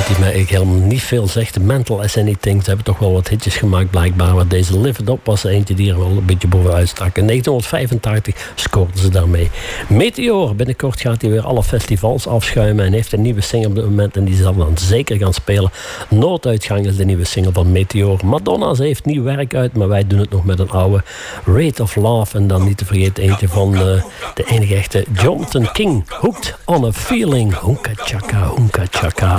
band die mij eigenlijk helemaal niet veel zegt. Mental as Anything. Ze hebben toch wel wat hitjes gemaakt blijkbaar. Maar deze Live It Up was er eentje die er wel een beetje bovenuit stak. In 1985 scoorden ze daarmee. Meteor. Binnenkort gaat hij weer alle festivals afschuimen. En heeft een nieuwe single op dit moment. En die zal dan zeker gaan spelen. Nooduitgang is de nieuwe single van Meteor. Madonna, ze heeft nieuw werk uit. Maar wij doen het nog met een oude Rate of Love. En dan niet te vergeten eentje van de enige echte Jonathan King. Hooked on a Feeling. Hoonka chaka, hoonka chaka.